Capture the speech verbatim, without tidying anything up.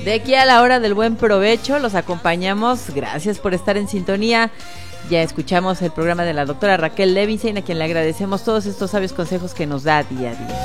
De aquí a la hora del buen provecho, los acompañamos. Gracias por estar en sintonía. Ya escuchamos el programa de la doctora Raquel Levinstein, a quien le agradecemos todos estos sabios consejos que nos da día a día.